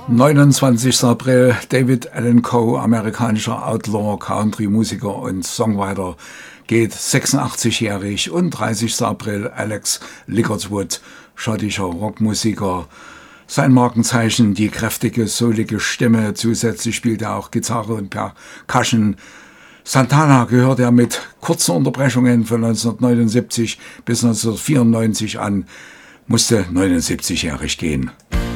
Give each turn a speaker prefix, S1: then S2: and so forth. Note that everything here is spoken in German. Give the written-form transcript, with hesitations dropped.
S1: 29. April, David Allan Coe, amerikanischer Outlaw, Country-Musiker und Songwriter, geht 86-jährig. Und 30. April, Alex Ligertwood, schottischer Rockmusiker. Sein Markenzeichen, die kräftige, soulige Stimme. Zusätzlich spielt er auch Gitarre und Percussion. Santana gehört er mit kurzen Unterbrechungen von 1979 bis 1994 an, musste 79-jährig gehen.